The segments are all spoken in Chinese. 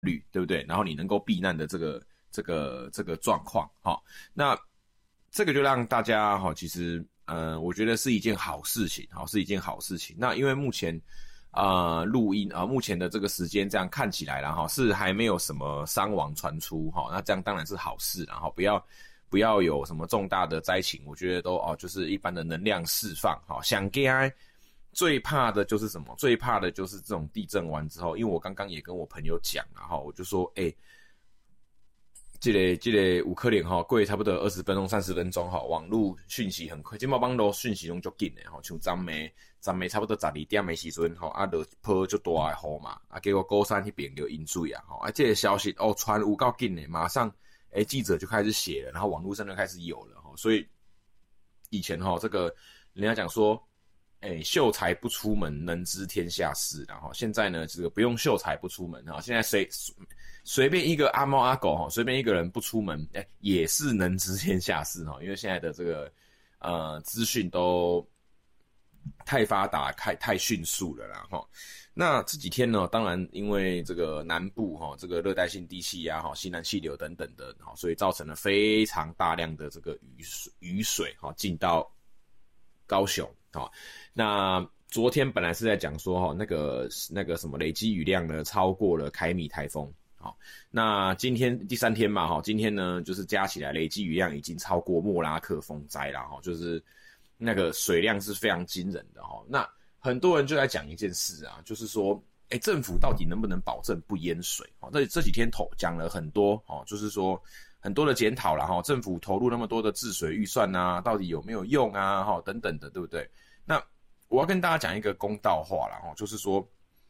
率，对不对？然后你能够避难的这个状况，那这个就让大家其实我觉得是一件好事情，是一件好事情。那因为目前录音目前的这个时间这样看起来啦是还没有什么伤亡传出那这样当然是好事，然后不要有什么重大的灾情，我觉得都就是一般的能量释放想该最怕的就是什么？最怕的就是这种地震完之后，因为我刚刚也跟我朋友讲我就说这个有可能过差不多20分钟30分钟网络讯息很快，现在网络讯息都很紧的像昨暝差不多12点的时阵就泼就大的雨嘛结果高山那边就淹水这个消息传有够紧的，马上记者就开始写了，然后网络上就开始有了所以以前这个人家讲说秀才不出门能知天下事，然后现在呢这个不用秀才不出门现在随便一个阿猫阿狗随便一个人不出门也是能知天下事因为现在的这个资讯都太发达太迅速了啦那这几天呢当然因为这个南部这个热带性低气压西南气流等等的所以造成了非常大量的这个雨水进到高雄那昨天本来是在讲说那个什么累积雨量呢超过了凯米台风那今天第3天嘛今天呢就是加起来累积雨量已经超过莫拉克风灾啦就是那个水量是非常惊人的那很多人就在讲一件事就是说政府到底能不能保证不淹水这几天讲了很多就是说很多的检讨啦政府投入那么多的治水预算到底有没有用等等的，对不对？那我要跟大家讲一个公道话啦就是说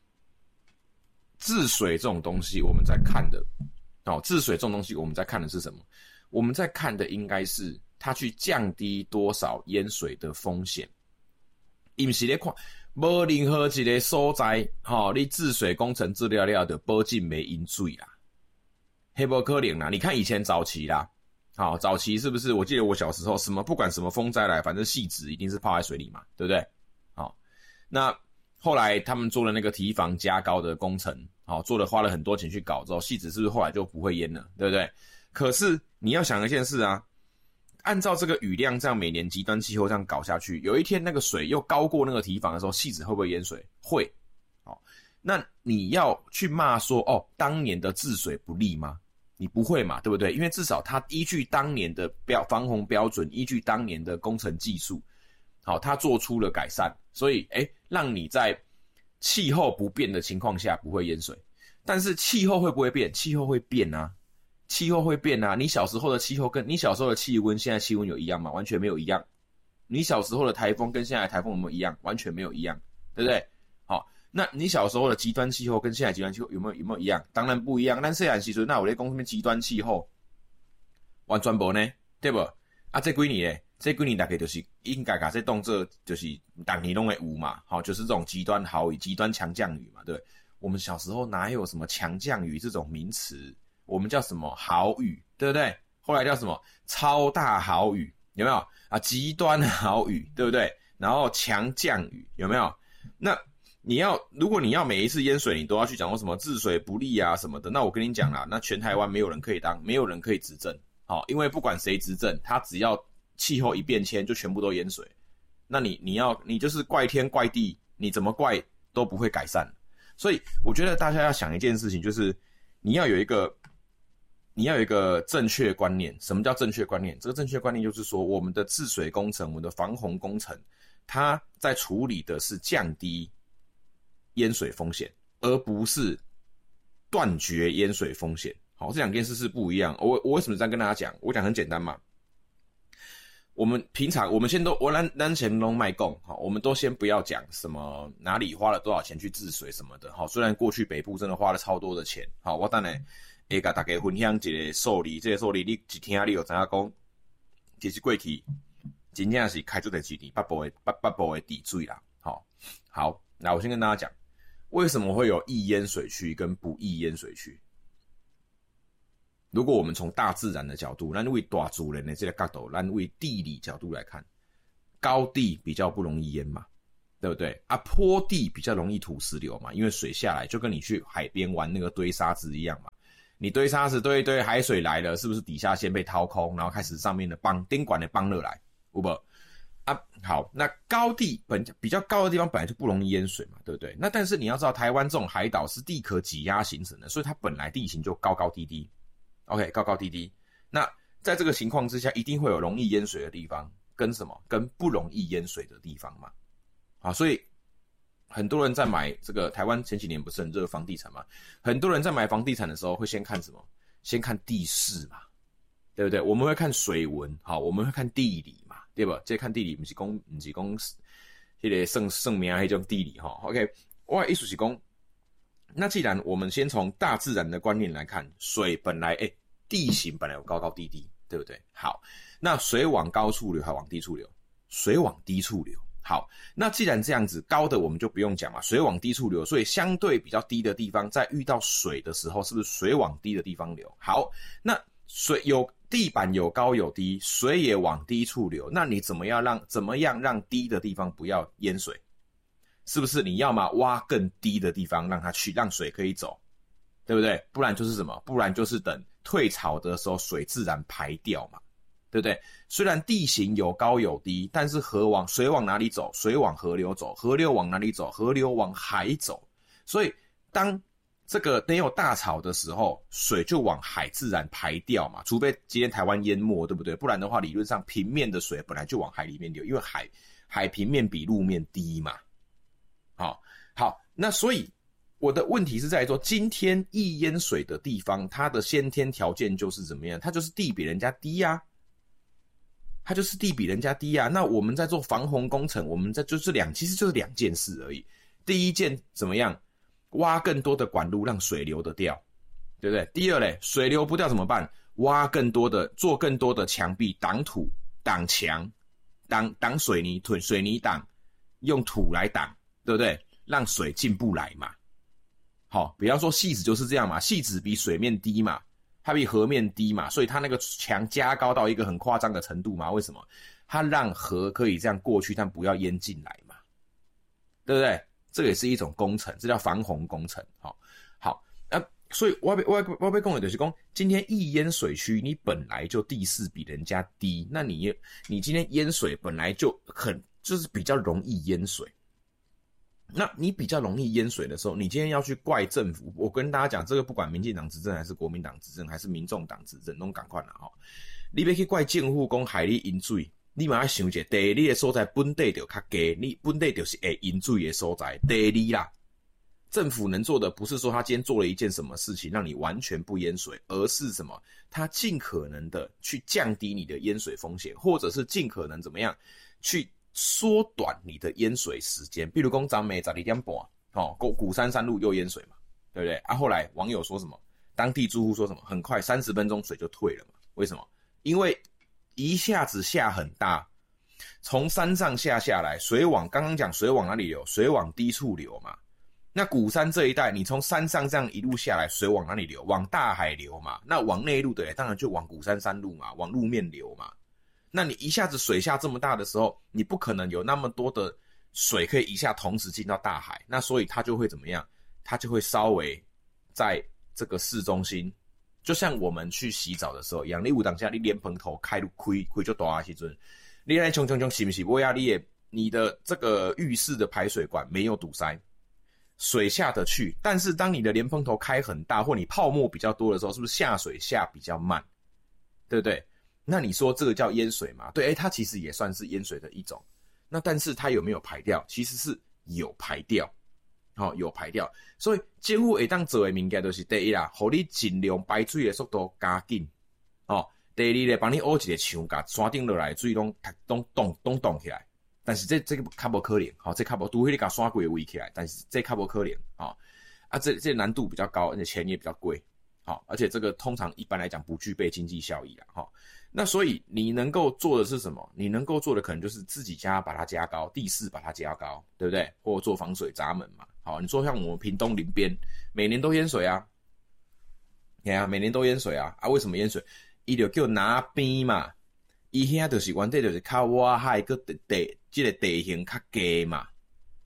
治水这种东西我们在看的治水这种东西我们在看的是什么？我们在看的应该是它去降低多少淹水的风险，他不是在看没任何一个所在你治水工程治了就保证没淹水啦，那不可能啦。你看以前早期啦早期是不是我记得我小时候不管什么风灾来反正汐止一定是泡在水里嘛，对不对？那后来他们做了那个堤防加高的工程花了很多钱去搞之后，汐止是不是后来就不会淹了，对不对？可是你要想一件事按照这个雨量这样每年极端气候这样搞下去，有一天那个水又高过那个堤防的时候，汐止会不会淹水？会那你要去骂说当年的治水不力吗？你不会嘛，对不对？因为至少它依据当年的防洪标准，依据当年的工程技术它做出了改善，所以让你在气候不变的情况下不会淹水。但是气候会不会变？气候会变气候会变你小时候的气候跟你小时候的气温现在气温有一样吗？完全没有一样。你小时候的台风跟现在的台风有没有一样？完全没有一样，对不对？那你小时候的极端气候跟现在极端气候有没有一样？当然不一样。但虽然时阵那我在讲什么极端气候完全无呢，对不？这几年呢？这几年大概就是应该把这当作就是每年都会有嘛，就是这种极端豪雨、极端强降雨嘛，对不对？我们小时候哪有什么强降雨这种名词？我们叫什么豪雨，对不对？后来叫什么超大豪雨，有没有极端豪雨，对不对？然后强降雨，有没有？那如果你要每一次淹水你都要去讲说什么治水不力什么的，那我跟你讲啦，那全台湾没有人可以没有人可以执政因为不管谁执政，他只要气候一变迁就全部都淹水，那你就是怪天怪地，你怎么怪都不会改善。所以我觉得大家要想一件事情，就是你要有一个正确观念。什么叫正确观念？这个正确观念就是说，我们的治水工程，我们的防洪工程，它在处理的是降低淹水风险，而不是断绝淹水风险。这两件事是不一样。我为什么这样跟大家讲？我讲很简单嘛。我们平常先都咱先都卖讲我们都先不要讲什么哪里花了多少钱去治水什么的虽然过去北部真的花了超多的钱我等下会跟大家分享一个数字，这个数字你一听你就知道讲其实过去真正是开出的几年北部的地水啦好，那我先跟大家讲为什么会有易淹水区跟不易淹水区。如果我们从大自然的角度，咱为大自然的这个角度，咱为地理角度来看，高地比较不容易淹嘛， 对不对啊？坡地比较容易土石流嘛，因为水下来就跟你去海边玩那个堆沙子一样嘛。你堆沙子堆一堆，海水来了，是不是底下先被掏空，然后开始上面的顶管的帮热来，有没有？啊，好，那高地比较高的地方本来就不容易淹水嘛，对不对？那但是你要知道，台湾这种海岛是地壳挤压形成的，所以它本来地形就高高低低。OK， 高高低低。那在这个情况之下，一定会有容易淹水的地方，跟什么？跟不容易淹水的地方嘛。好，所以很多人在买这个台湾前几年不是很热房地产嘛？很多人在买房地产的时候会先看什么？先看地势嘛，对不对？我们会看水文，好，我们会看地理嘛，对吧？这看地理不是讲那个圣名那种地理哈。OK， 我的意思是讲，那既然我们先从大自然的观念来看，水本来地形本来有高高低低，对不对？好，那水往高处流还往低处流？水往低处流。好，那既然这样子，高的我们就不用讲嘛，水往低处流，所以相对比较低的地方，在遇到水的时候，是不是水往低的地方流？好，那水有地板有高有低，水也往低处流，那你怎么样让低的地方不要淹水？是不是你要嘛挖更低的地方让它去，让水可以走，对不对？不然就是什么？不然就是等退潮的时候水自然排掉嘛。对不对？虽然地形有高有低，但是水往哪里走？水往河流走，河流往哪里走？河流往海走。所以当这个没有大潮的时候，水就往海自然排掉嘛。除非今天台湾淹没，对不对？不然的话，理论上平面的水本来就往海里面流，因为海平面比路面低嘛。好，那所以我的问题是在于说，今天易淹水的地方，它的先天条件就是怎么样？它就是地比人家低啊。它就是地比人家低啊，那我们在做防洪工程，我们在其实就是两件事而已。第一件怎么样？挖更多的管路让水流得掉，对不对？第二嘞，水流不掉怎么办？做更多的墙壁挡土、挡墙、挡水泥挡，用土来挡，对不对？让水进不来嘛。好，比方说汐止就是这样嘛，汐止比水面低嘛。它比河面低嘛，所以它那个墙加高到一个很夸张的程度嘛。为什么？它让河可以这样过去，但不要淹进来嘛，对不对？这也是一种工程，这叫防洪工程。好，所以我要讲的就是说，今天易淹水区，你本来就地势比人家低，那你今天淹水本来就是比较容易淹水。那你比较容易淹水的时候，你今天要去怪政府，我跟大家讲，这个不管民进党执政还是国民党执政还是民众党执政，都赶快啦吼！你要去怪政府讲海里淹水，你嘛要想一下，第一，你的所在本地就较低，你本地就是会淹水的所在。第二啦，政府能做的不是说他今天做了一件什么事情让你完全不淹水，而是什么？他尽可能的去降低你的淹水风险，或者是尽可能怎么样去缩短你的淹水时间，比如说昨暝12点半，鼓山山路又淹水嘛，对不对？后来网友说什么？当地住户说什么？很快30分钟水就退了嘛？为什么？因为一下子下很大，从山上下来，刚刚讲水往哪里流？水往低处流嘛。那鼓山这一带，你从山上这样一路下来，水往哪里流？往大海流嘛。那往内陆的，当然就往鼓山山路嘛，往路面流嘛。那你一下子水下这么大的时候，你不可能有那么多的水可以一下同时进到大海，那所以它就会怎么样？它就会稍微在这个市中心，就像我们去洗澡的时候一样，你有当下你莲蓬头开就大的时阵，你来冲是不是我要你的这个浴室的排水管没有堵塞，水下得去，但是当你的莲蓬头开很大，或你泡沫比较多的时候，是不是下水下比较慢？对不对？那你说这个叫淹水吗？对，它其实也算是淹水的一种。那但是它有没有排掉？其实是有排掉，有排掉。所以政府会当做的物件就是第一啦，让你尽量排水的速度加紧。第二咧，帮你挖一个墙，把山顶落来水拢冻起来。但是这个较无可能，这较无除非你把山鬼围起来，但是这较无可能，这难度比较高，而且钱也比较贵，而且这个通常一般来讲不具备经济效益啦，那所以你能够做的是什么？你能够做的可能就是自己家把它加高，地势把它加高，对不对？或者做防水闸门嘛。你说像我们屏东林边，每年都淹水啊，每年都淹水啊，为什么淹水？他就叫拿边嘛，他那就是原底就是靠挖海个这个地形较低嘛，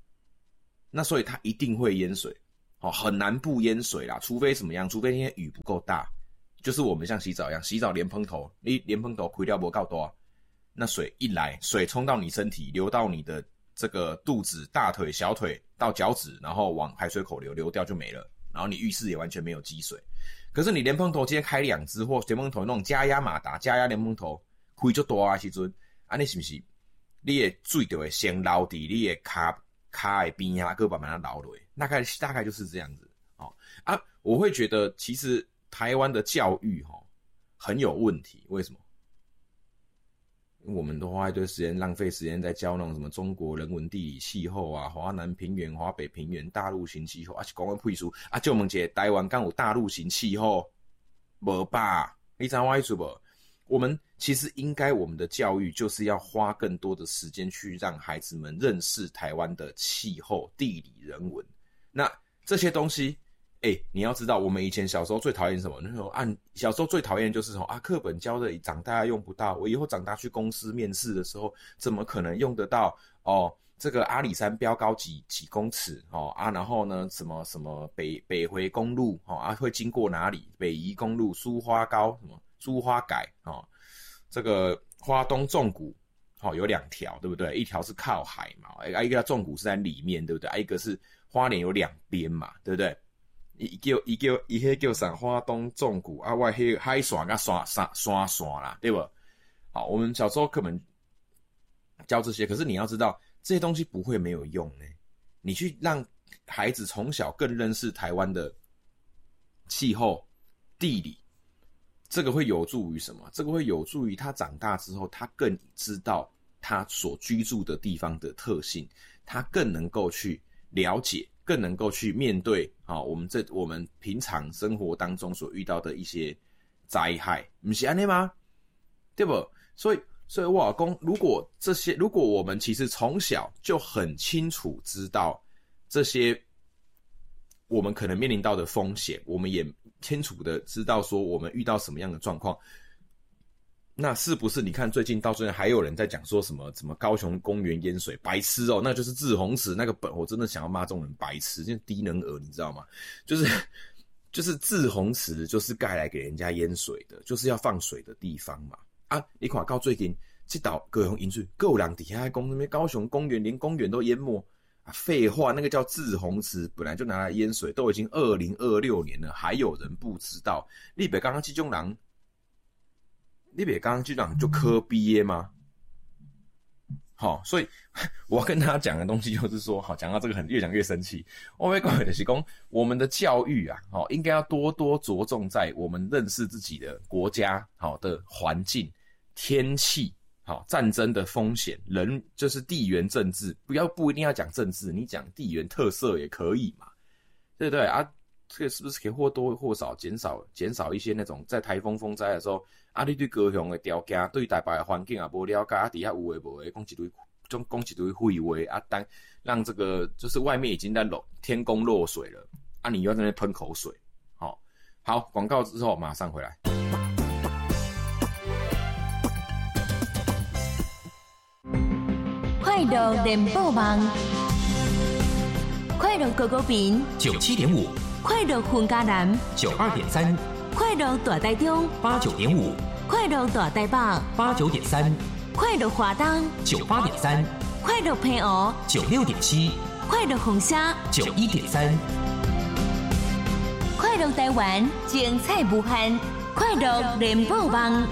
那所以它一定会淹水，很难不淹水啦，除非什么样？除非那天雨不够大，就是我们像洗澡一样，洗澡莲蓬头，你莲蓬头开掉不够多，那水一来，水冲到你身体，流到你的这个肚子、大腿、小腿到脚趾，然后往排水口流掉就没了，然后你浴室也完全没有积水。可是你莲蓬头今天开2只，或莲蓬头那种加压马达、加压莲蓬头开就大的时阵，你是不是你的水就会先流在你的脚的边啊，各慢慢流落，大概就是这样子我会觉得其实台湾的教育很有问题，为什么？我们都花一堆时间，浪费时间在教那种什么中国人文地理气候啊，华南平原、华北平原、大陆型气候是讲个屁事就问一下台湾敢有大陆型气候？没吧？你知道我意思不？我们其实应该，我们的教育就是要花更多的时间去让孩子们认识台湾的气候、地理、人文。那这些东西，你要知道，我们以前小时候最讨厌什么？那时候小时候最讨厌就是课本教的，长大用不到。我以后长大去公司面试的时候，怎么可能用得到？这个阿里山标高几公尺然后呢，什么北回公路会经过哪里？北宜公路、苏花高什么苏花改这个花东纵谷有2条，对不对？一条是靠海嘛，一个纵谷是在里面，对不对？一个是花莲有2边嘛，对不对？一个叫啥花东纵谷外海线跟山啦，对不？好，我们小时候课本教这些，可是你要知道这些东西不会没有用你去让孩子从小更认识台湾的气候、地理，这个会有助于什么？这个会有助于他长大之后，他更知道他所居住的地方的特性，他更能够去了解，更能够去面对我们平常生活当中所遇到的一些灾害，不是这样吗？对不？所以我说，如果我们其实从小就很清楚知道这些我们可能面临到的风险，我们也清楚的知道说我们遇到什么样的状况，那是不是你看最近还有人在讲说什么高雄公园淹水，白痴那就是滞洪池那个本，我真的想要骂这种人白痴，就低能儿，你知道吗？就是滞洪池就是盖来给人家淹水的，就是要放水的地方嘛。你看到最近这道高雄淹水，还有人底下讲什么高雄公园连公园都淹没废话，那个叫滞洪池，本来就拿来淹水，都已经2026年了，还有人不知道？你别刚刚这种人就科毕业吗？所以我要跟大家讲的东西就是说，讲到这个越讲越生气。我要讲的是说，我们的教育应该要多多着重在我们认识自己的国家的环境、天气、战争的风险，人就是地缘政治，不一定要讲政治，你讲地缘特色也可以嘛，对不对这个是不是可以或多或少减少一些那种在台风风灾的时候你对高雄的条件、对台北的环境不了解底下有的没的讲一堆废话当让这个就是外面已经在天公落水了你又在那边喷口水。好，广告之后马上回来。 快乐联播网，快乐高高屏 97.5， 快乐混嘉南 92.3， 快乐大台中 89.5， 快乐大台北 89.3， 快乐华东 98.3， 快乐平湖 96.7， 快乐红虾 91.3， 快乐台湾精彩无限，快乐联播网。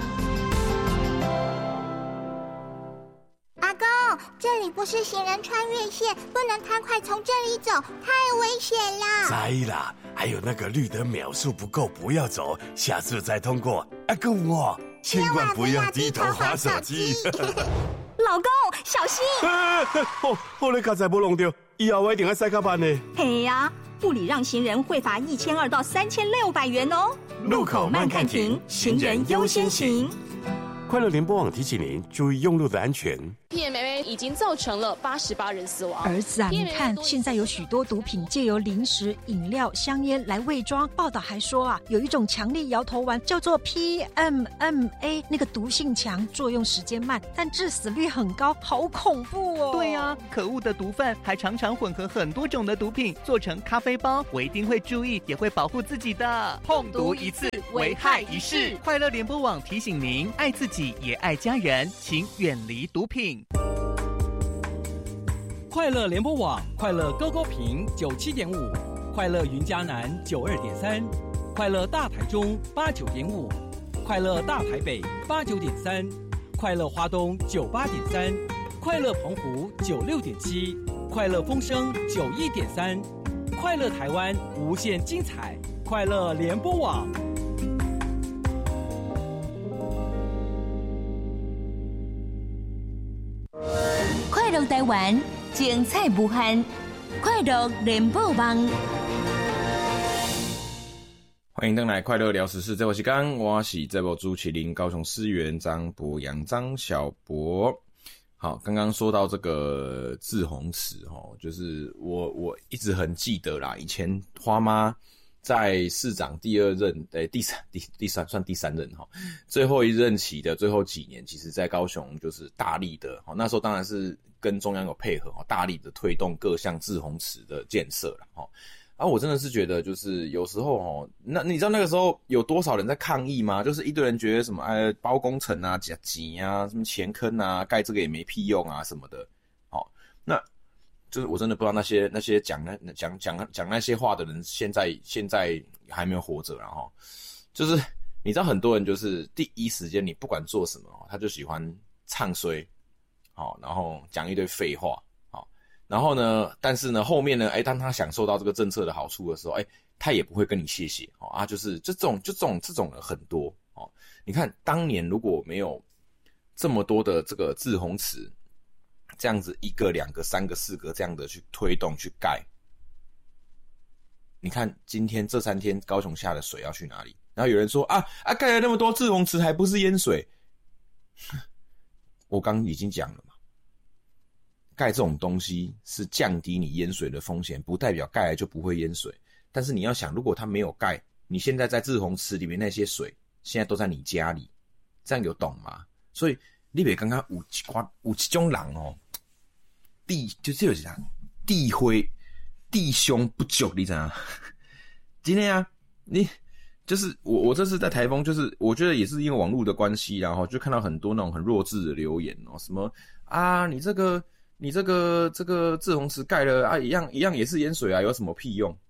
这里不是行人穿越线，不能太快从这里走，太危险了。 知啦，还有那个绿灯秒数不够，不要走，下次再通过。跟我千万不要低头滑手机。 老公，小心！ 好你刚才没弄到，以后我一定要塞卡板呢。 嘿呀，不礼让行人会罚1200到3600元哦。 路口慢看停，行人优先行。快乐联播网提醒您注意用路的安全。 PMMA 已经造成了88人死亡。 儿子啊，你看现在有许多毒品借由零食、饮料、香烟来伪装。报道还说啊，有一种强力摇头丸叫做 PMMA， 那个毒性强，作用时间慢，但致死率很高，好恐怖哦。 对啊，可恶的毒贩还常常混合很多种的毒品做成咖啡包，我一定会注意，也会保护自己的。碰毒一次，危害一世。快乐联播网提醒您，爱自己也爱家人，请远离毒品。 快乐联播网，快乐高高屏97.5，快乐云嘉南92.3，快乐大台中89.5，快乐大台北89.3，快乐花东98.3，快乐澎湖96.7，快乐风声91.3，快乐台湾无限精彩，快乐联播网。 快乐台湾，精彩无限，快乐联播网。 欢迎登来快乐聊时事，这位是我是这部主持人高雄市议员张博洋张小博。好，刚刚说到这个志宏池就是我一直很记得啦，以前花妈在市长第二任第三任最后一任期的最后几年，其实在高雄就是大力的那时候当然是跟中央有配合大力的推动各项志宏池的建设啦我真的是觉得就是有时候那你知道那个时候有多少人在抗议吗？就是一堆人觉得什么包工程啊、假钱啊、什么钱坑啊、盖这个也没屁用啊什么的那就是我真的不知道那些讲那些话的人现在还没有活着，然后就是你知道很多人就是第一时间你不管做什么他就喜欢唱衰然后讲一堆废话然后呢但是呢后面呢当他享受到这个政策的好处的时候他也不会跟你谢谢就是这种人很多你看当年如果没有这么多的这个志宏池这样子1个2个3个4个这样的去推动去盖，你看今天这3天高雄下的水要去哪里？然后有人说盖了那么多志宏池还不是淹水？我刚已经讲了嘛，盖这种东西是降低你淹水的风险，不代表盖了就不会淹水。但是你要想，如果它没有盖，你现在在志宏池里面那些水现在都在你家里，这样有懂吗？所以你别刚刚有一种人就是地兄不久，你知道吗？今天你就是我这次在台风，就是我觉得也是因为网络的关系，然后就看到很多那种很弱智的留言什么你这个志宏池盖了一样也是淹水有什么屁用？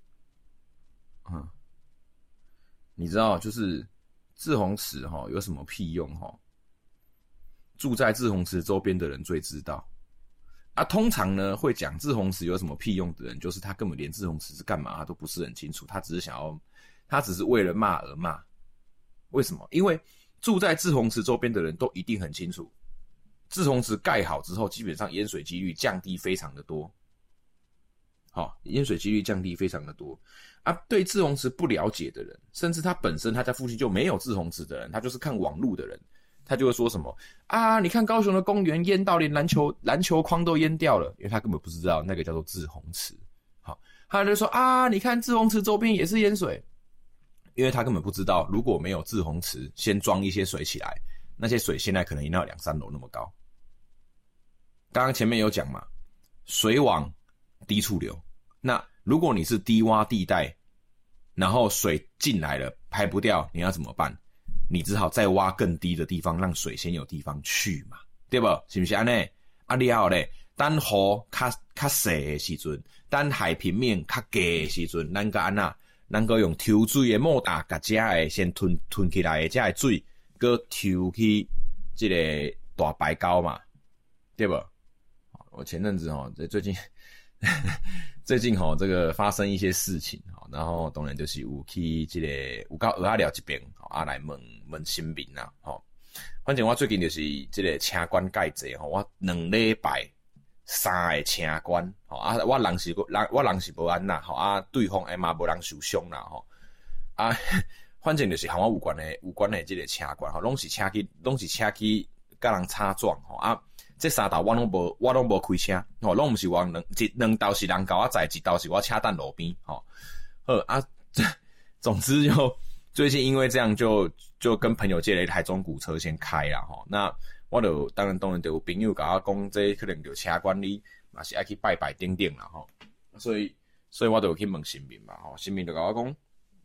你知道就是志宏池有什么屁用住在志宏池周边的人最知道通常呢会讲志宏池有什么屁用的人，就是他根本连志宏池是干嘛他都不是很清楚，他只是为了骂而骂。为什么？因为住在志宏池周边的人都一定很清楚，志宏池盖好之后基本上淹水几率降低非常的多淹水几率降低非常的多对志宏池不了解的人，甚至他本身他在附近就没有志宏池的人，他就是看网路的人，他就会说什么你看高雄的公园淹到连篮球框都淹掉了，因为他根本不知道那个叫做志宏池他就说你看志宏池周边也是淹水，因为他根本不知道如果没有志宏池先装一些水起来，那些水现在可能已经到2-3楼那么高。刚刚前面有讲嘛，水往低处流，那如果你是低洼地带，然后水进来了排不掉，你要怎么办？你只好再挖更低的地方，让水先有地方去嘛，对不？是不是这样然后咧等湖较细的时阵，等海平面较低的时阵，咱个用抽水的莫达把这的先吞起来的这的水搁抽去这个大白沟嘛，对不？我前阵子最近这个发生一些事情然后当然就是有去这个有到蚵仔寮这边来问新民反正我最近就是这个车管改制我2礼拜3个车管我人是无安啦对方嘛无人受伤啦反正就是和我有关的这个车管拢是车去甲人擦撞这3道我拢无开车，吼，拢毋是我两道是人甲我载，一道是我车等路边，吼。好啊，总之就最近因为这样就跟朋友借了一台中古车先开啦，吼。那我就当然就有朋友甲我讲，这可能就车管理嘛是爱去拜拜等等啦，吼。所以我就去问神明嘛，吼，神明就甲我讲，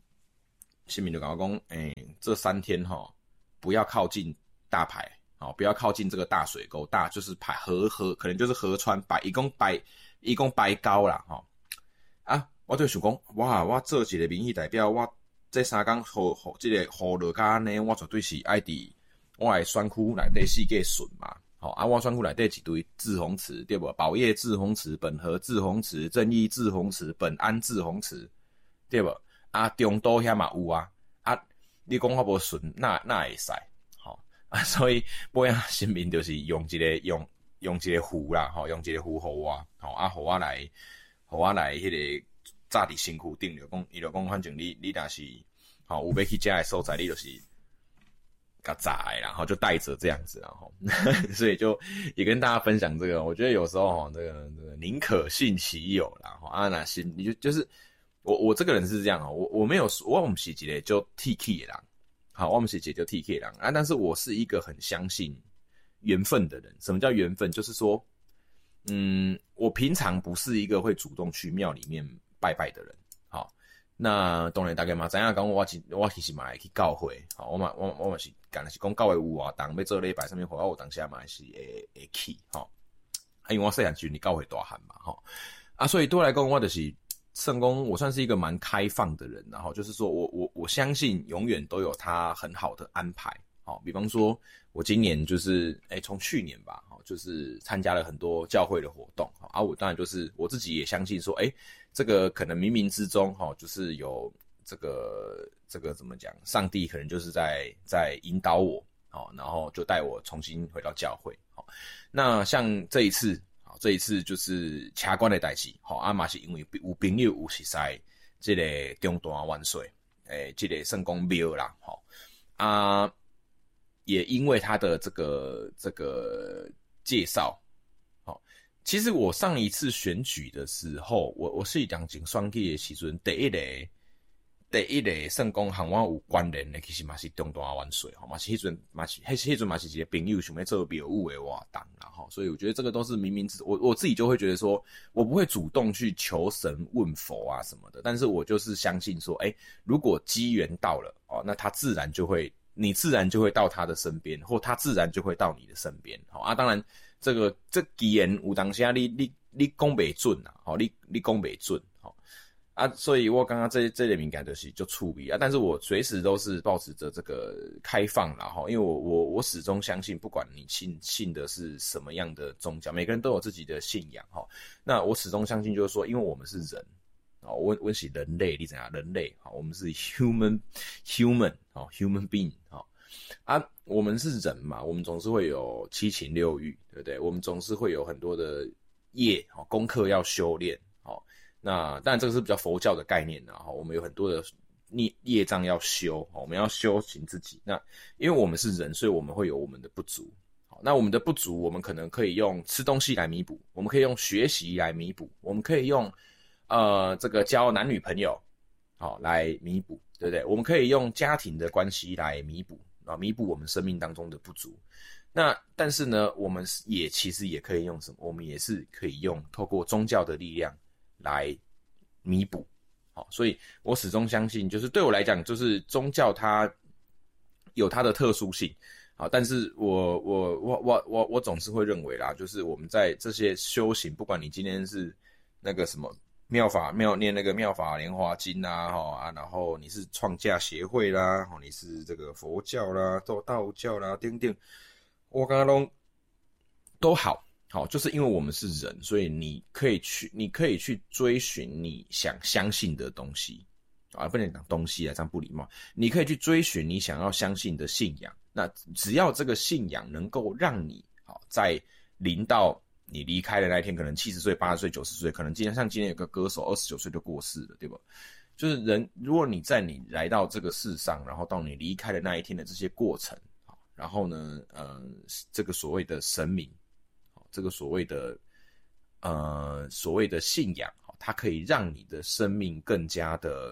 这3天吼不要靠近大排，好，不要靠近这个大水沟，大就是排河，可能就是河川一共白高啦，吼。啊，我就想讲，哇，我做一个民意代表，我这3天这个雨落甲安尼，我绝对是爱伫我的选区内底四界顺嘛。好啊，我选区内底一堆滞洪池，对不？宝业滞洪池、本河滞洪池、正义滞洪池、本安滞洪池，对不？啊，中都遐嘛有啊。啊，你讲我无顺，那会使，好啊。所以尾啊，新民就是用一个壶啦，吼，用一个壶互我，吼啊，互我来迄个扎伫身躯顶，伊就讲，反正你若是好有要去遮的所在，你就是。较早的啦，就带着这样子啦，所以就也跟大家分享这个。我觉得有时候这个宁可信其有啦，啊那信你就是我这个人是这样，我没有我不是一个就 TK 的人，好，我不是一个就 TK 的人啊，但是我是一个很相信缘分的人。什么叫缘分？就是说，我平常不是一个会主动去庙里面拜拜的人，好。那当然大家嘛知影讲我其实嘛会去教会，吼，我嘛是干是讲教会有活动要做礼拜上面活动，我当时嘛是会去，吼。啊，因为我细汉时阵教会大汉嘛，吼。啊，所以对我来讲，我就是算讲我算是一个蛮开放的人，然后就是说我相信永远都有他很好的安排，好，比方说我今年就是从去年吧，就是参加了很多教会的活动，啊，我当然就是我自己也相信说，这个可能冥冥之中，就是有这个怎么讲，上帝可能就是在引导我，然后就带我重新回到教会，那像这一次就是车管的代志，啊嘛是因为有朋友有实在这个中大万岁，这个算讲庙啦，啊，也因为他的这个介绍。其实我上一次选举的时候，我是当竞选举的时阵，第一个算讲和我有关联的，其实嘛是中大万岁，嘛是迄阵嘛是一个朋友想要做庙务的活动啦，所以我觉得这个都是冥冥之我自己就会觉得说，我不会主动去求神问佛啊什么的，但是我就是相信说，如果机缘到了，那他你自然就会到他的身边，或他自然就会到你的身边，啊，当然。这机缘有当时你讲不准啊，你讲不准，啊，所以我刚刚这个敏感就是就触笔啊，但是我随时都是抱持着这个开放啦，因为我始终相信，不管你信的是什么样的宗教，每个人都有自己的信仰，那我始终相信就是说，因为我们是人，我是人类，你知道人类，我们是 human being，啊，我们是人嘛，我们总是会有七情六欲，对不对？我们总是会有很多的业功课要修炼，那当然这个是比较佛教的概念啦，我们有很多的业障要修，我们要修行自己。那因为我们是人，所以我们会有我们的不足。那我们的不足，我们可能可以用吃东西来弥补，我们可以用学习来弥补，我们可以用这个交男女朋友来弥补，对不对？我们可以用家庭的关系来弥补我们生命当中的不足。那但是呢，我们其实也可以用什么？我们也是可以用透过宗教的力量来弥补。所以我始终相信，就是对我来讲，就是宗教它有它的特殊性。但是我总是会认为啦，就是我们在这些修行，不管你今天是那个什么念那个妙法莲华经啊，然后你是创价协会啦，你是这个佛教啦、道教啦，等等，我刚刚都好，就是因为我们是人，所以你可以去追寻你想相信的东西不能讲东西啊，这样不礼貌。你可以去追寻你想要相信的信仰，那只要这个信仰能够让你在临到你离开的那一天，可能70岁、80岁、90岁，可能今天有个歌手29岁就过世了，对吧？就是人，如果你在你来到这个世上，然后到你离开的那一天的这些过程，然后呢，这个所谓的神明， 这个所谓的信仰，它可以让你的生命更加的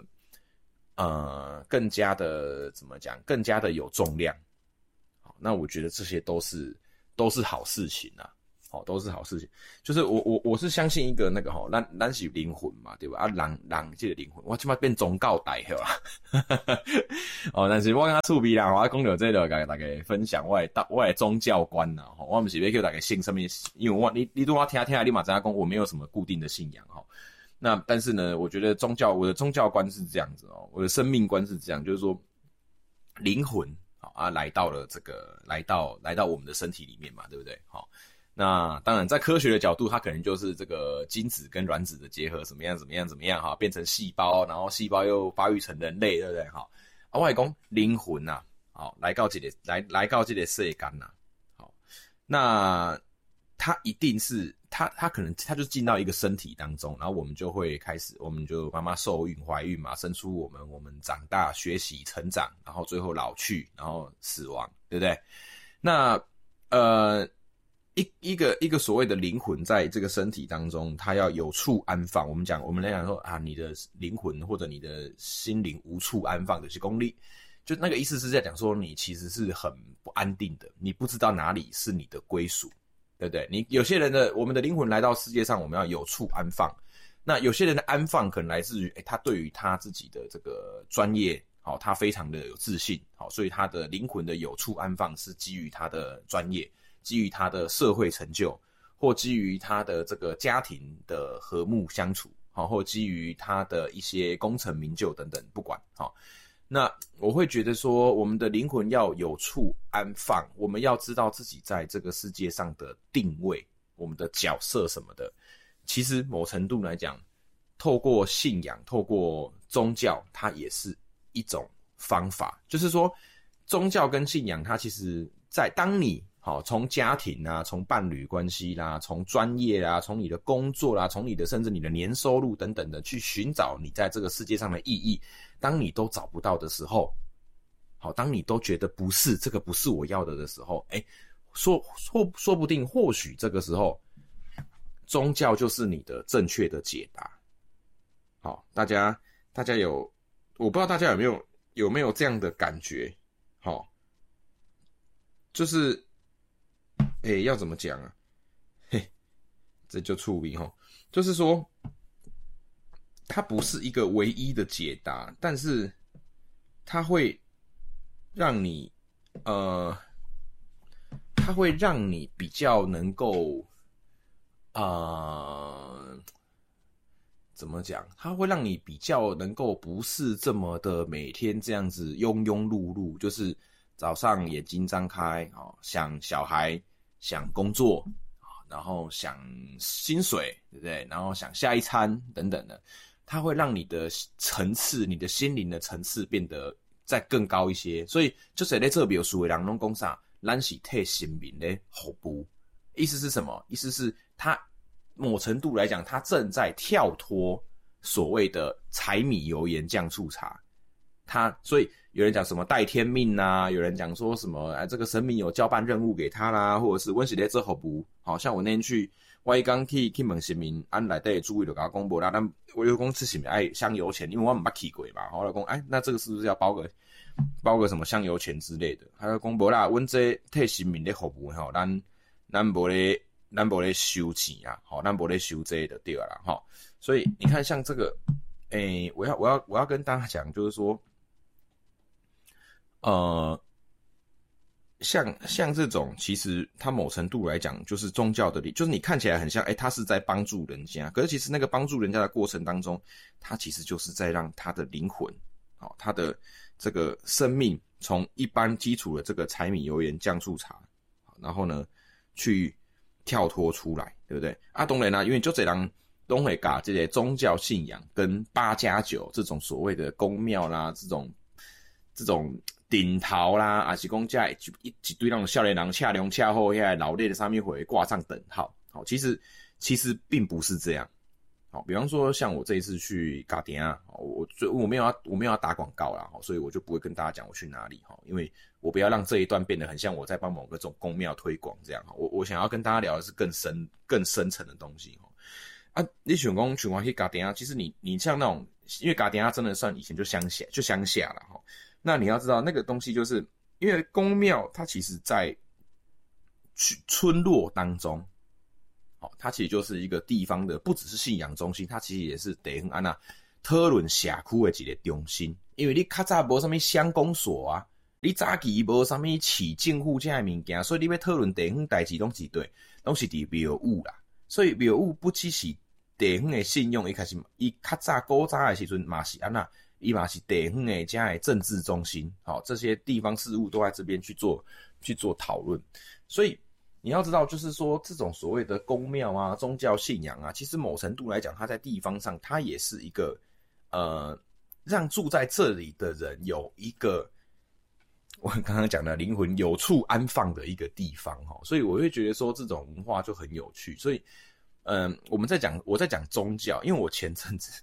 怎么讲，更加的有重量。好，那我觉得这些都是好事情啊。好，都是好事情。就是我是相信一个那个咱是灵魂嘛，对吧？人这个灵魂，我起码变宗教代表啦。但是我跟他趣味啦，我讲到这个，跟大家分享我的宗教观啦。我不是要叫大家信什么，因为你对我听，你马知道讲我没有什么固定的信仰哈。那但是呢，我觉得我的宗教观是这样子我的生命观是这样，就是说灵魂来到了来到我们的身体里面嘛，对不对？好。那当然在科学的角度，它可能就是这个精子跟卵子的结合，怎么样哈，变成细胞，然后细胞又发育成人类，对不对？好，我讲灵魂呐，好，来到这个世间呐，好，那它一定是它可能它就进到一个身体当中，然后我们就会开始，我们就妈妈受孕、怀孕嘛，生出我们长大、学习、成长，然后最后老去，然后死亡，对不对？那一个所谓的灵魂在这个身体当中，它要有处安放。我们来讲说你的灵魂或者你的心灵无处安放的是功力，就那个意思是在讲说你其实是很不安定的，你不知道哪里是你的归属，对不对？你有些人我们的灵魂来到世界上，我们要有处安放。那有些人的安放可能来自于他对于他自己的这个专业，他非常的有自信，所以他的灵魂的有处安放是基于他的专业。基于他的社会成就，或基于他的这个家庭的和睦相处，或基于他的一些功成名就等等，不管。那我会觉得说，我们的灵魂要有处安放，我们要知道自己在这个世界上的定位，我们的角色什么的。其实某程度来讲，透过信仰，透过宗教，它也是一种方法。就是说，宗教跟信仰，它其实在当你从家庭啊，从伴侣关系啦，从专业啦，从你的工作啦，从你的甚至你的年收入等等的，去寻找你在这个世界上的意义。当你都找不到的时候，当你都觉得这个不是我要的时候，说不定或许这个时候，宗教就是你的正确的解答。好，大家我不知道大家有没有这样的感觉？就是要怎么讲啊？这就触笔就是说，它不是一个唯一的解答，但是它会让你比较能够怎么讲？它会让你比较能够不是这么的每天这样子庸庸碌碌，就是早上眼睛张开想小孩。想工作，然后想薪水，对不对？然后想下一餐等等的，它会让你的层次，你的心灵的层次变得再更高一些。所以就是在这描述的人拢讲啥，咱是替神明的服务。意思是什么？意思是他某程度来讲，他正在跳脱所谓的柴米油盐酱醋茶。所以有人讲什么带天命啊，有人讲说什么这个神明有交办任务给他啦，或者是阮是咧做服务。好像我那天去，我刚去问神明，内底主委就跟我讲无啦，我就讲这是爱香油钱，因为我没去过嘛。我就讲那这个是不是要包个什么香油钱之类的？他就讲无啦，阮这替神明咧服务咱无咧收钱啊，咱无咧收这就对了啦。所以你看像这个，我要跟大家讲，就是说。像这种，其实它某程度来讲，就是宗教的就是你看起来很像，他是在帮助人家，可是其实那个帮助人家的过程当中，他其实就是在让他的灵魂，他的这个生命，从一般基础的这个柴米油盐酱醋茶，然后呢，去跳脱出来，对不对？当然啦，因为就这人都会把这些宗教信仰跟8+9这种所谓的宫庙啦，这种顶头啦，还是讲这一堆那种少年人恰龙恰后，老练的上面会挂上等号。其实并不是这样。 好，比方说像我这一次去嘎点啊，我没有要打广告啦，所以我就不会跟大家讲我去哪里哈，因为我不要让这一段变得很像我在帮某个这种公庙推广这样哈。我想要跟大家聊的是更深层的东西哈。啊，你想讲去玩去嘎点啊，其实你像那种，因为嘎点啊真的算以前就乡下了哈。那你要知道那个东西，就是因为公庙它其实在村落当中。它其实就是一个地方的，不只是信仰中心，它其实也是地方讨论社区的一个中心。因为你较早无啥物乡公所啊，你早期无啥物市政府这些物件，所以你要讨论地方代志拢是伫庙宇啦。所以庙宇不只是地方的信用，伊较早古早的时阵嘛是伊嘛是地方的这些政治中心。这些地方事务都在这边去做讨论，所以。你要知道，就是说这种所谓的公庙啊、宗教信仰啊，其实某程度来讲，它在地方上，它也是一个让住在这里的人有一个我刚刚讲的灵魂有处安放的一个地方哈。所以我会觉得说这种文化就很有趣。所以我在讲宗教，因为我前阵子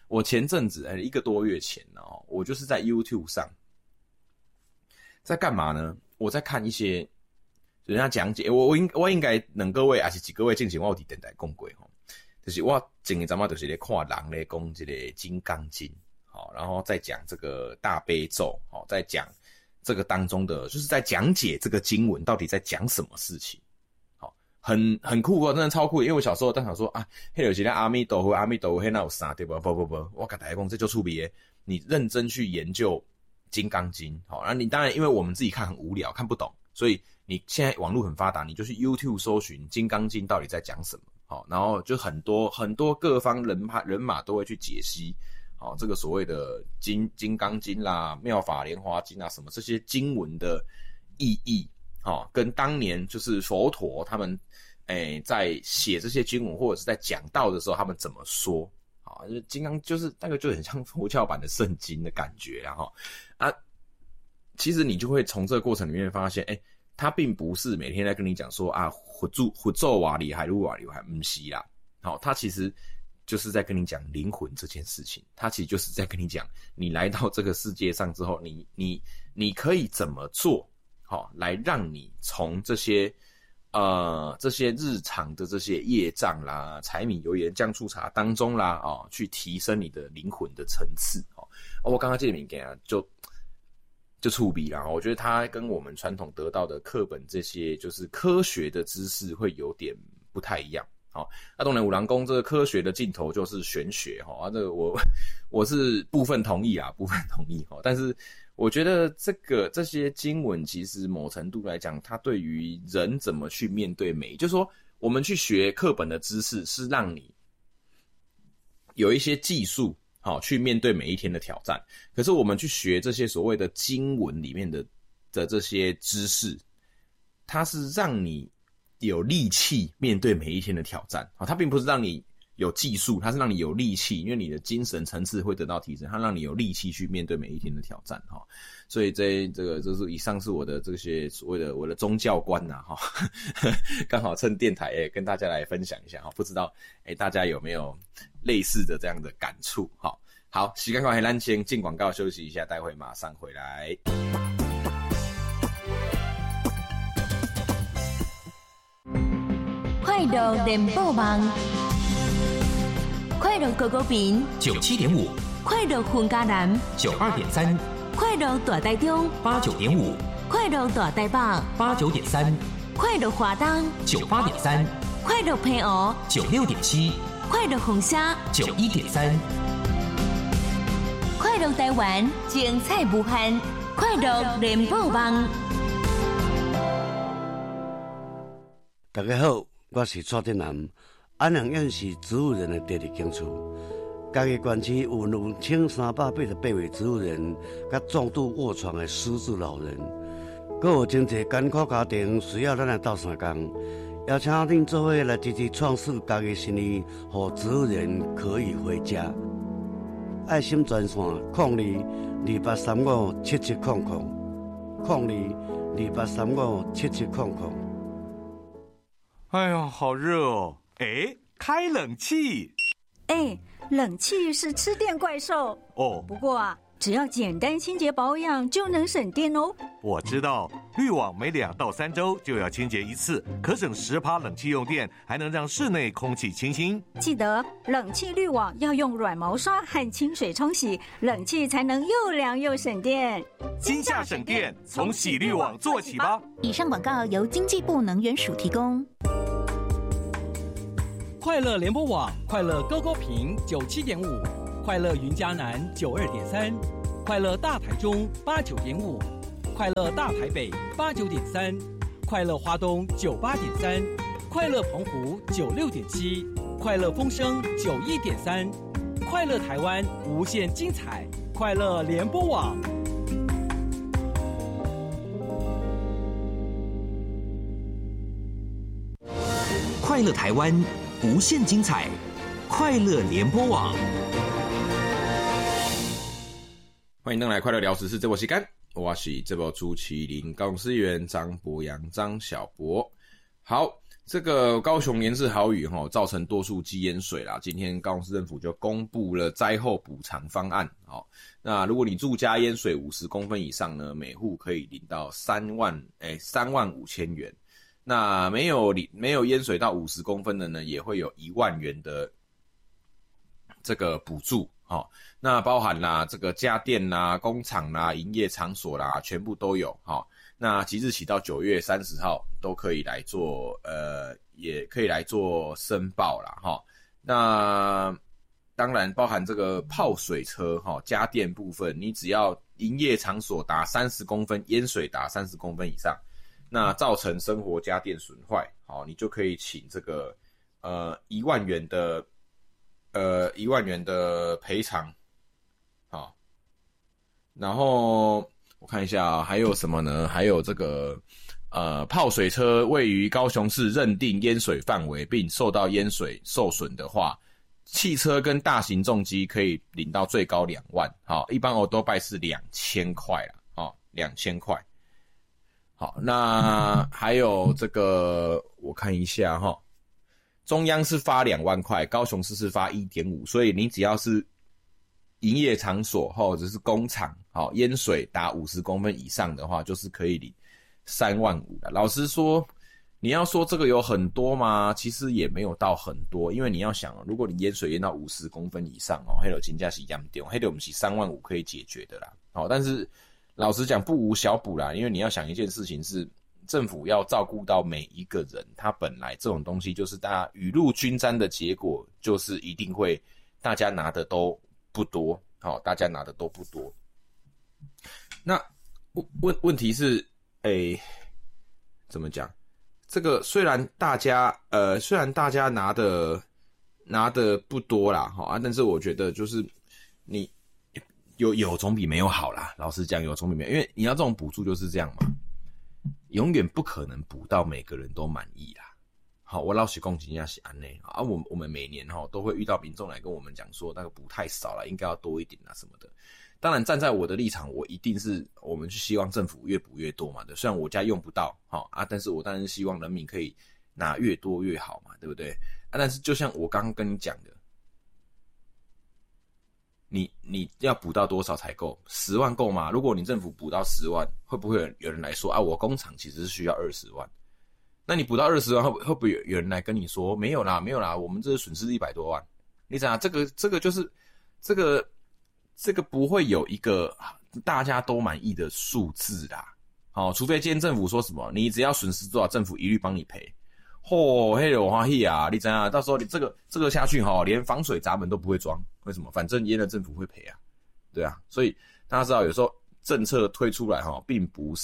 1个多月前我就是在 YouTube 上在干嘛呢？我在看一些。人家讲解，我应该两个月还是几个月之前，我有伫电台讲过吼，就是我前个阵仔就是咧看人咧讲这个《金刚经》，好，然后再讲这个大悲咒，好，再讲这个当中的，就是在讲解这个经文到底在讲什么事情，好，很酷哦，真的超酷。因为我小时候当想说啊，迄有些阿弥陀佛，迄那有啥对吧？不，我跟大家讲这就趣味的，你认真去研究《金刚经》，好，然后你当然因为我们自己看很无聊，看不懂，所以。你现在网络很发达，你就去 YouTube 搜寻《金刚经》到底在讲什么，好，然后就很多各方人马都会去解析，好，这个所谓的金刚经啦、妙法莲华经啊什么这些经文的意义，好，跟当年就是佛陀他们在写这些经文或者是在讲道的时候他们怎么说，好，就是金刚就是那个就很像佛教版的圣经的感觉，然后其实你就会从这个过程里面发现，他并不是每天在跟你讲说啊，佛咒瓦厉害，路瓦厉害，不是啦。好，他其实就是在跟你讲灵魂这件事情。他其实就是在跟你讲，你来到这个世界上之后，你可以怎么做，好，来让你从这些日常的这些业障啦、柴米油盐酱醋茶当中啦，去提升你的灵魂的层次。我刚刚这里面就触笔啦，我觉得它跟我们传统得到的课本这些就是科学的知识会有点不太一样。好，当然五郎公这个科学的尽头就是玄学哈，这个我是部分同意哈，但是我觉得这些经文其实某程度来讲，它对于人怎么去面对美，就是说我们去学课本的知识是让你有一些技术。好，去面对每一天的挑战。可是我们去学这些所谓的经文里面的这些知识，它是让你有力气面对每一天的挑战。好，它并不是让你有技术，它是让你有力气，因为你的精神层次会得到提升，它让你有力气去面对每一天的挑战。哈，所以这是以上是我的这些所谓的我的宗教观呐。哈，刚好趁电台跟大家来分享一下。哈，不知道大家有没有类似的这样的感触。好，时间关系，咱先进广告休息一下，待会马上回来。 快乐联播网，快乐狗狗屏 97.5， 快乐混加南 92.3， 快乐大台中 89.5， 快乐大台北 89.3， 快乐华东 98.3， 快乐平湖 96.7， 快乐凤山 91.3。 快乐台湾，精彩无限，快乐联播网。 大家好，我是蔡振南。安阳县是植物人的第二兴趣，嘉义县区有2388位植物人，甲重度卧床的失智老人，阁有真侪艰苦家庭需要咱来斗相共。邀请恁做伙来支持创世嘉义新义，让植物人可以回家。爱心专线0228357700，0228357700。 哎呀，好热哦！哎，开冷气。 冷气是吃电怪兽哦。 不过啊，只要简单清洁保养就能省电哦。 我知道，滤网每2到3周就要清洁一次，可省10%冷气用电，还能让室内空气清新。 记得冷气滤网要用软毛刷和清水冲洗，冷气才能又凉又省电。 今夏省电，从洗滤网做起吧。 以上广告由经济部能源署提供。 快乐联播网快乐高高屏97.5，快乐云嘉南92.3，快乐大台中89.5，快乐大台北89.3，快乐花东98.3，快乐澎湖96.7，快乐风声91.3，快乐台湾无限精彩，快乐联播网。 快乐台湾无限精彩，快乐联播网。 欢迎登来快乐聊时事，这波时间我是这波主持人高雄市议员张博洋张小博。好，这个高雄连日豪雨造成多处积淹水啦，今天高雄市政府就公布了灾后补偿方案。那如果你住家淹水50公分以上呢，每户可以领到3万5千元。那没有淹水到50公分的呢，也会有1万元的这个补助。那包含啦这个家电啦、工厂啦、营业场所啦，全部都有。那即日起到9月30号都可以来做也可以来做申报啦。那当然包含这个泡水车家电部分，你只要营业场所达30公分，淹水达30公分以上，那造成生活家电损坏，你就可以请这个1万元的赔偿。好，然后我看一下还有什么呢？还有这个泡水车位于高雄市认定淹水范围并受到淹水受损的话，汽车跟大型重机可以领到最高2万。好，一般欧拜是2000块啦，2000块。好，那还有这个我看一下中央是发2万块，高雄市是发 1.5， 所以你只要是营业场所或者是工厂淹水达50公分以上的话，就是可以领3万5的。老实说，你要说这个有很多吗？其实也没有到很多，因为你要想如果你淹水淹到50公分以上那就真的是严重，那就不是3万5可以解决的啦。但是老实讲不无小补啦，因为你要想一件事情是政府要照顾到每一个人，他本来这种东西就是大家雨露均沾的结果，就是一定会大家拿的都不多，大家拿的都不多。那问题是怎么讲？这个虽然大家拿的不多啦，但是我觉得就是你有总比没有好啦。老实讲，有总比没有，因为你要这种补助就是这样嘛，永远不可能补到每个人都满意啦。好，我老实讲真的是这样我们每年都会遇到民众来跟我们讲说那个补太少了，应该要多一点什么的。当然站在我的立场，我一定是我们是希望政府越补越多嘛的。虽然我家用不到但是我当然是希望人民可以拿越多越好嘛，对不对？但是就像我刚刚跟你讲的，你要补到多少才够？10万够吗？如果你政府补到10万，会不会有人来说我工厂其实是需要20万？那你补到20万，会不会有人来跟你说没有啦，我们这是损失100多万？你想这个就是这个不会有一个大家都满意的数字啦。除非今天政府说什么，你只要损失多少，政府一律帮你赔。那个我欢喜啊！你知道到时候你这个下去连防水闸门都不会装，为什么？反正淹了政府会赔啊，对啊。所以大家知道，有时候政策推出来并不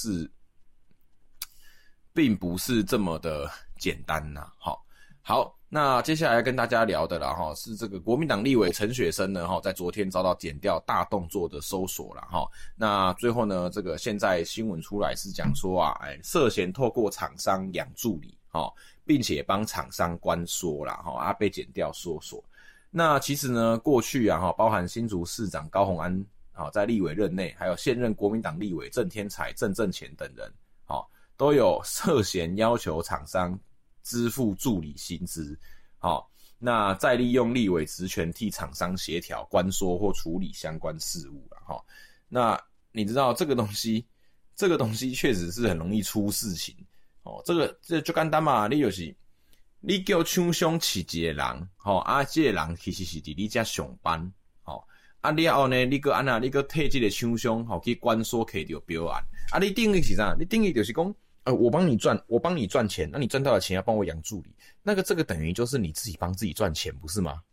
是这么的简单呐。好，那接下来跟大家聊的啦是这个国民党立委陈雪生呢在昨天遭到检调大动作的搜索啦那最后呢，这个现在新闻出来是讲说涉嫌透过厂商养助理并且帮厂商关说啦被检调搜索。那其实呢，过去包含新竹市长高虹安在立委任内，还有现任国民党立委郑天才、郑正乾等人都有涉嫌要求厂商支付助理薪资。 那再利用立委职权替厂商协调、关说或处理相关事务啦齁。那你知道这个东西确实是很容易出事情哦。这就简单嘛，你就是你叫厂商饲一个人齁，这个人其实是伫你家上班齁。了后呢，你搁你搁替这个厂商去关说摕到标案。你定义是啥？你定义就是讲，我帮你赚钱，那你赚到的钱要帮我养助理，这个等于就是你自己帮自己赚钱，不是吗？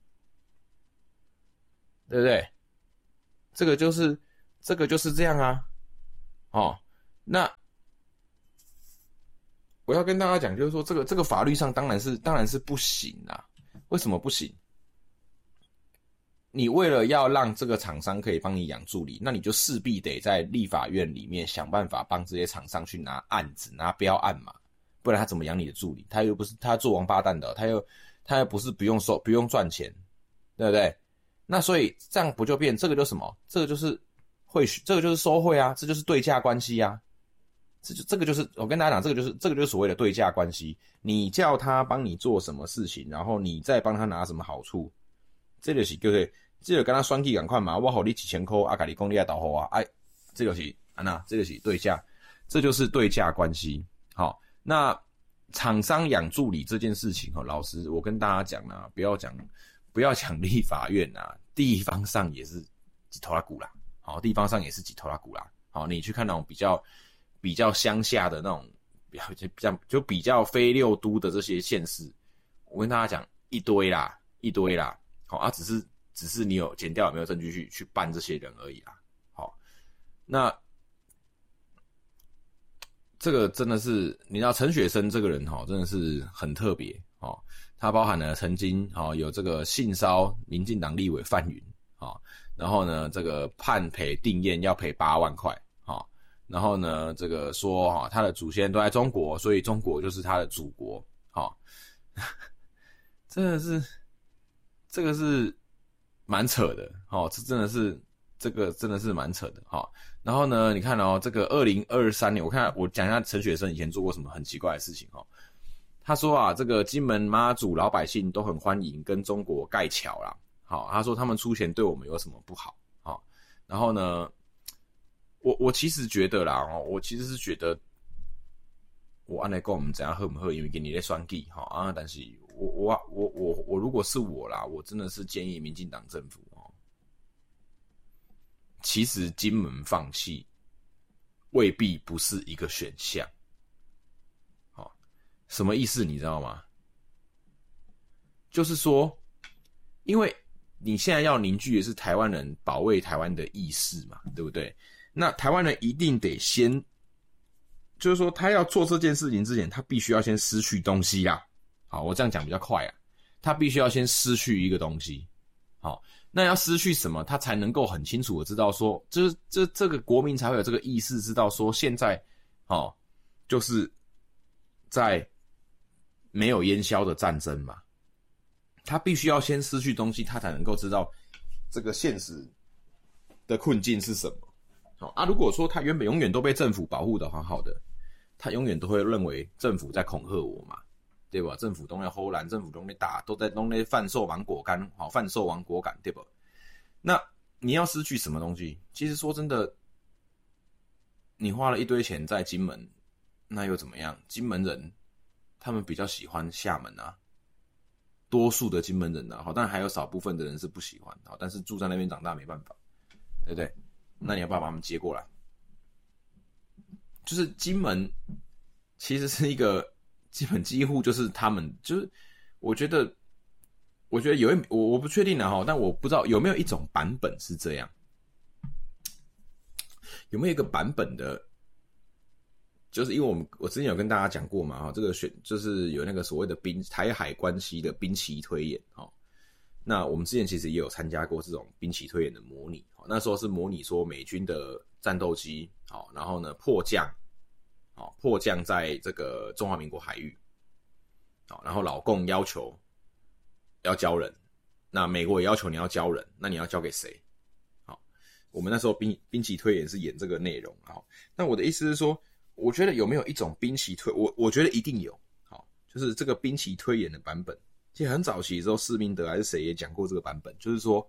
对不对？这个就是这样啊。那我要跟大家讲，就是说这个法律上当然是不行啊。为什么不行？你为了要让这个厂商可以帮你养助理，那你就势必得在立法院里面想办法帮这些厂商去拿案子、拿标案嘛，不然他怎么养你的助理？他又不是他做王八蛋的，他又不是不用赚钱，对不对？那所以这样不就变这个就什么？这个就是收贿啊，这就是对价关系啊。这个就是我跟大家讲，这个就是所谓的对价关系。你叫他帮你做什么事情，然后你再帮他拿什么好处，这就是对不对？这就跟他选举同款嘛，我给你几千块，跟你说你要投给我，这就是这就是对价，这就是对价关系。好，那厂商养助理这件事情，老师我跟大家讲啦，不要讲立法院啊，地方上也是几头拉骨啦。好，地方上也是几头拉骨啦。好，你去看那种比较乡下的那种，比较非六都的这些县市，我跟大家讲一堆啦。好，只是你有检调有没有证据去办这些人而已啦。好，那这个真的是，你知道陈雪生这个人真的是很特别哦。他包含了曾经有这个性骚民进党立委范云然后呢这个判赔定谳要赔8万块然后呢这个说他的祖先都在中国，所以中国就是他的祖国真的是这个是蛮扯的这个真的是蛮扯的然后呢你看这个2023年，我讲一下陈雪生以前做过什么很奇怪的事情他说这个金门妈祖老百姓都很欢迎跟中国盖桥啦。好，他说他们出钱对我们有什么不好？好，然后呢，我其实觉得啦，我其实是觉得，我按来讲我们怎样喝不喝，因为给你在选举但是我如果是我啦，我真的是建议民进党政府其实金门放弃未必不是一个选项。什么意思你知道吗？就是说，因为你现在要凝聚的是台湾人保卫台湾的意识嘛，对不对？那台湾人一定得先，就是说他要做这件事情之前，他必须要先失去东西啦。好，我这样讲比较快他必须要先失去一个东西。好，那要失去什么，他才能够很清楚的知道说，就是这个国民才会有这个意识，知道说现在就是在没有烟硝的战争嘛。他必须要先失去东西，他才能够知道这个现实的困境是什么。如果说他原本永远都被政府保护的好好的，他永远都会认为政府在恐吓我嘛，对吧？政府都在偷懒，政府都在打，都在贩售芒果干，贩售芒果干，对吧？那你要失去什么东西？其实说真的，你花了一堆钱在金门，那又怎么样？金门人他们比较喜欢厦门啊。多数的金门人但还有少部分的人是不喜欢但是住在那边长大没办法，对不对？那你要不要把他们接过来？就是金门其实是一个基本几乎就是他们，就是我觉得我不确定但我不知道有没有一种版本是这样，有没有一个版本的，就是因为我之前有跟大家讲过嘛这个就是有那个所谓的台海关系的兵棋推演那我们之前其实也有参加过这种兵棋推演的模拟那时候是模拟说美军的战斗机然后呢迫降在这个中华民国海域然后老共要求要交人，那美国也要求你要交人，那你要交给谁？我们那时候兵棋推演是演这个内容那我的意思是说，我觉得有没有一种兵棋我觉得一定有就是这个兵棋推演的版本其实很早期的时候，施明德还是谁也讲过这个版本，就是说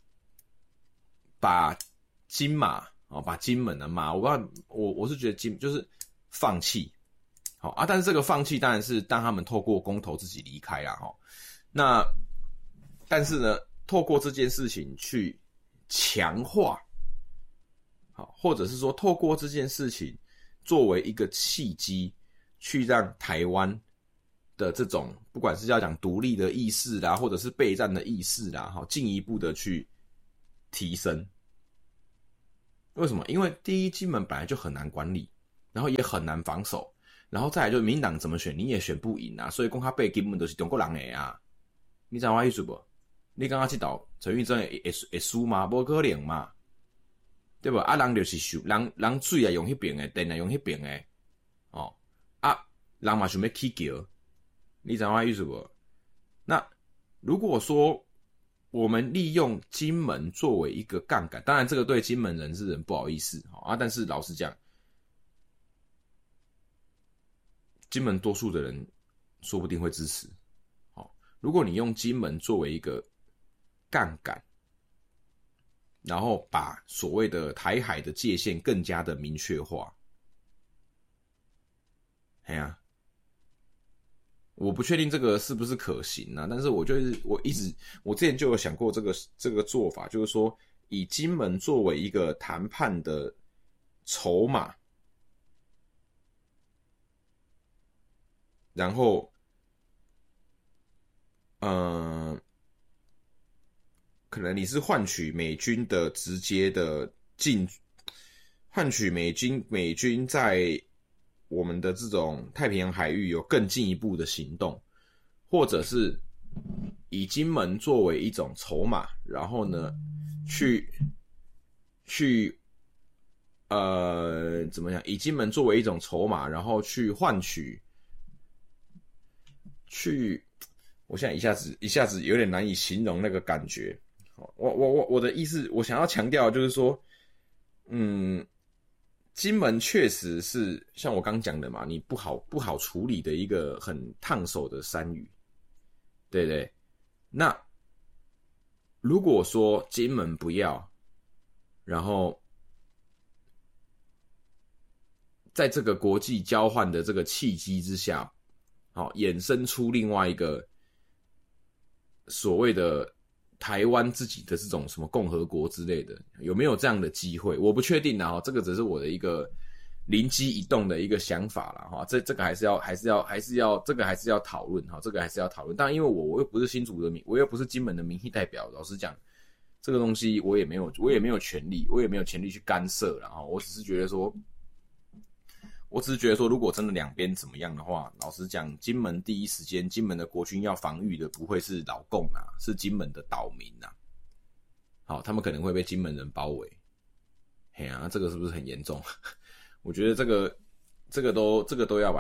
把金马把金门的马，我不知道，我是觉得就是放弃，好啊，但是这个放弃当然是当他们透过公投自己离开啦，那但是呢，透过这件事情去强化，好，或者是说透过这件事情作为一个契机，去让台湾的这种不管是要讲独立的意识啦，或者是备战的意识啦，进一步的去提升。为什么？因为第一，金门本来就很难管理，然后也很难防守，然后再来就是民党怎么选你也选不赢啊，所以讲他背根本都是中国人的啊，你知道我意思不？你刚刚去倒陈玉珍会输吗？不可能嘛，对吧？啊，人就是受人水啊用迄边的，电啊用迄边的，人嘛想要起桥。你知道我意思不？那如果说我们利用金门作为一个杠杆，当然这个对金门人是很不好意思但是老实讲，金门多数的人说不定会支持。如果你用金门作为一个杠杆，然后把所谓的台海的界限更加的明确化，我不确定这个是不是可行啊，但是我之前就有想过这个做法，就是说以金门作为一个谈判的筹码，然后可能你是换取美军的直接的换取美军在我们的这种太平洋海域有更进一步的行动，或者是以金门作为一种筹码，然后呢，去怎么样？以金门作为一种筹码，然后去换取，我现在一下子有点难以形容那个感觉。我的意思，我想要强调就是说，金门确实是像我刚讲的嘛，你不好处理的一个很烫手的山芋，对不对？那如果说金门不要，然后在这个国际交换的这个契机之下，衍生出另外一个所谓的台湾自己的这种什么共和国之类的，有没有这样的机会？我不确定啦，这个只是我的一个灵机一动的一个想法啦，这个还是要这个还是要讨论，这个还是要讨论。当然，因为我又不是新竹的我又不是金门的民意代表，老实讲，这个东西我也没有权利去干涉啦，我只是觉得说，如果真的两边怎么样的话，老实讲，金门第一时间，金门的国军要防御的不会是老共啊，是金门的岛民啊。好，他们可能会被金门人包围。这个是不是很严重？我觉得这个都要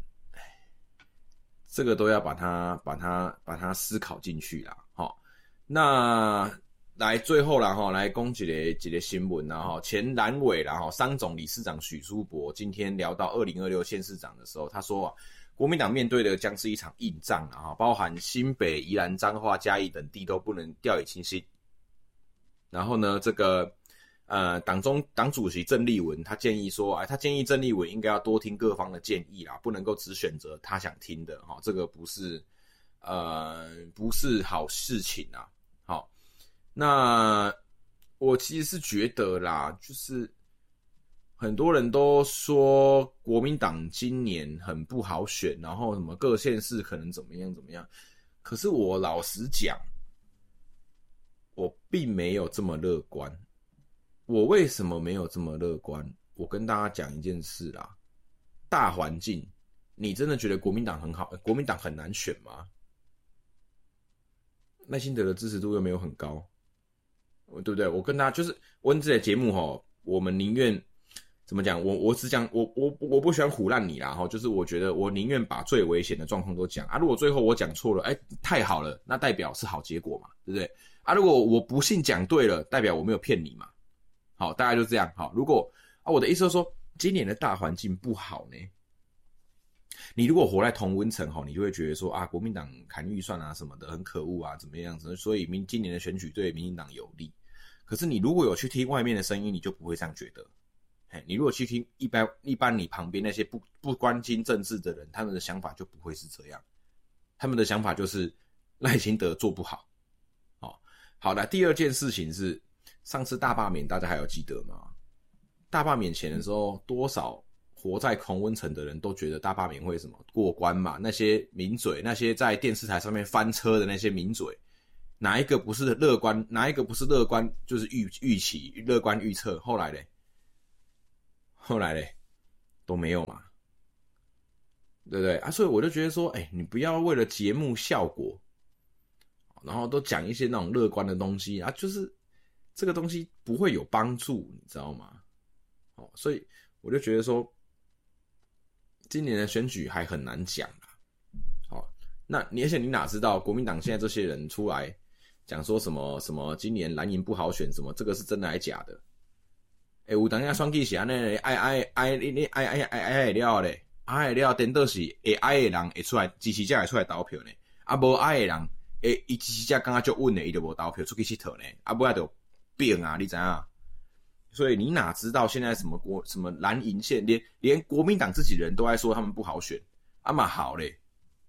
把它思考进去啦。好，那来最后啦，来讲一个新闻啦，前蓝委啦，商总理事长许书博今天聊到2026县市长的时候，他说国民党面对的将是一场硬仗啦，包含新北、宜兰、彰化、嘉义等地都不能掉以轻心。然后呢，这个党主席郑丽文他建议说，他建议郑丽文应该要多听各方的建议啦，不能够只选择他想听的，这个不是好事情啊。好，那我其实是觉得啦，就是很多人都说国民党今年很不好选，然后什么各县市可能怎么样，可是我老实讲，我并没有这么乐观。我为什么没有这么乐观？我跟大家讲一件事啦，大环境，你真的觉得国民党很好，国民党很难选吗？赖清德的支持度又没有很高，对不对？我跟大家就是温这的节目我们宁愿怎么讲？我只讲我不喜欢唬烂你啦，就是我觉得我宁愿把最危险的状况都讲啊。如果最后我讲错了，太好了，那代表是好结果嘛，对不对？啊，如果我不幸讲对了，代表我没有骗你嘛。好，大概就这样。好，如果我的意思是说，今年的大环境不好呢， 你如果活在同温层你就会觉得说啊，国民党砍预算啊什么的很可恶啊，怎么样子，所以今年的选举对民进党有利。可是你如果有去听外面的声音，你就不会这样觉得。你如果去听一般你旁边那些不关心政治的人，他们的想法就不会是这样。他们的想法就是赖清德做不好。好的，第二件事情是上次大罢免，大家还有记得吗？大罢免前的时候，多少活在同温层的人都觉得大罢免会什么过关嘛？那些名嘴，那些在电视台上面翻车的那些名嘴，哪一个不是乐观？哪一个不是乐观？就是预期乐观预测。后来嘞，都没有嘛，对不对啊？所以我就觉得说，你不要为了节目效果，然后都讲一些那种乐观的东西啊，就是这个东西不会有帮助，你知道吗？所以我就觉得说，今年的选举还很难讲啦。而且你哪知道国民党现在这些人出来讲说什么今年蓝营不好选什么，这个是真的还假的？有当下选举是安尼爱了咧，爱了等到是会爱的人会出来，支持者会出来投票呢，无爱的人伊支持者感觉就稳的，伊就无投票出去佚佗呢，尾仔就变啊，你知影？所以你哪知道现在什么蓝营线，连国民党自己人都在说他们不好选，嘛好嘞。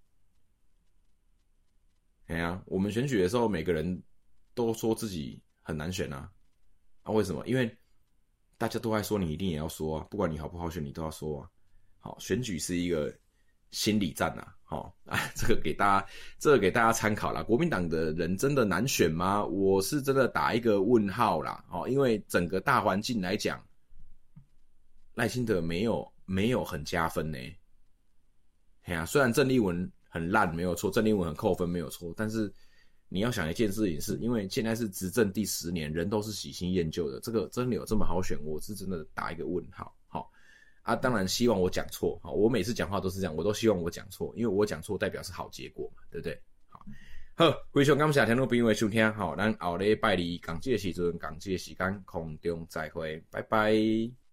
我们选举的时候，每个人都说自己很难选啊，为什么？因为大家都在说，你一定也要说啊，不管你好不好选，你都要说啊。选举是一个心理战啊，这个给大家参考啦。国民党的人真的难选吗？我是真的打一个问号啦，因为整个大环境来讲，赖清德没有很加分呢。虽然郑丽文很烂没有错，郑丽文很扣分没有错，但是你要想一件事情是，因为现在是执政第10年，人都是喜新厌旧的，这个真的有这么好选？我是真的打一个问号。当然希望我讲错，我每次讲话都是这样，我都希望我讲错，因为我讲错代表是好结果嘛，对不对？好，非常感谢听众朋友的收听，咱后礼拜二同这个时阵同这个时间空中再会，拜拜。